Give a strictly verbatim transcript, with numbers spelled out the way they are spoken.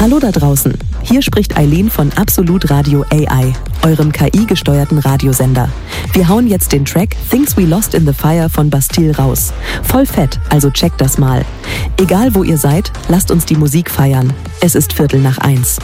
Hallo da draußen, hier spricht Eileen von Absolut Radio A I, eurem K I-gesteuerten Radiosender. Wir hauen jetzt den Track Things We Lost in the Fire von Bastille raus. Voll fett, also checkt das mal. Egal wo ihr seid, lasst uns die Musik feiern. Es ist Viertel nach eins.